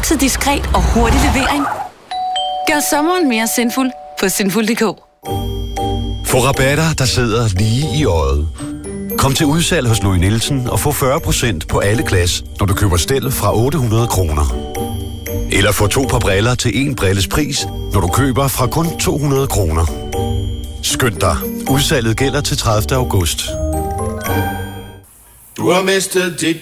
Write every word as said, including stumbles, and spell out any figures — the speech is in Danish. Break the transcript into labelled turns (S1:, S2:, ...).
S1: Så diskret og hurtig levering. Gør sommeren mere sinful på sinful punktum d k.
S2: Få rabatter, der sidder lige i øjet. Kom til udsalg hos Louis Nielsen og få fyrre procent på alle glas, når du køber stel fra otte hundrede kroner. Eller få to par briller til en brilles pris, når du køber fra kun to hundrede kroner. Skynd dig. Udsalget gælder til tredivte august.
S3: Du har mistet dit